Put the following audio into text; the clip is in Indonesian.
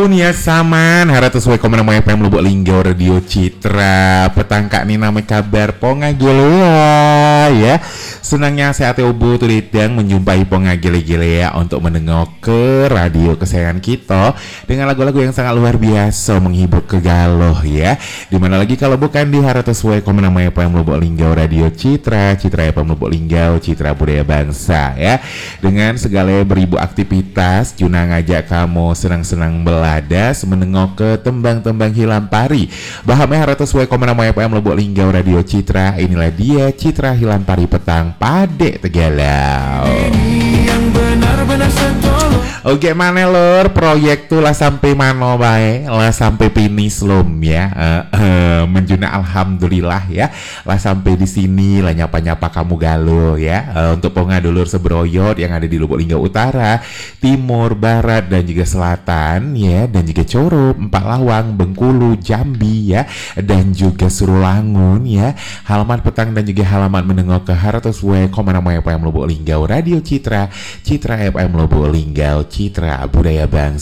ya saman haratus we komen nama FM Lubuk Linggau Radio Citra petang kak ni nama kabar ponga gila ya. Senangnya sehat obo tu lidang menjumpai ponga gile-gile ya untuk mendengar ke radio kesayangan kita dengan lagu-lagu yang sangat luar biasa menghibur kegaluh ya. Dimana lagi kalau bukan di haratus we komen nama FM Lubuk Linggau Radio Citra, Citra FM Lubuk Linggau, Citra Budaya Bangsa ya. Dengan segala beribu aktivitas Juna ngajak kamu senang-senang beladas menengok ke tembang-tembang hilang pari. Bahamnya haratus we komen nama FM Lubuk Linggau Radio Citra. Inilah dia Citra Hilang Pari petang Padek Tegalau. Oke mana lor proyek tuh lah sampai mana bae lah sampai finish lom ya. Menjuna alhamdulillah ya lah sampai di sini lah nyapa-nyapa kamu galuh ya. Untuk pengadulur sebroyot yang ada di Lubuk Linggau Utara, Timur, Barat dan juga Selatan ya, dan juga Corup, Empat Lawang, Bengkulu, Jambi ya, dan juga Surulangun ya. Halaman petang dan juga halaman mendengar ke haratus we komen nama FM Lubuk Linggau Radio Citra, Citra FM Lubuk Linggau, Citra Budaya Bangsa.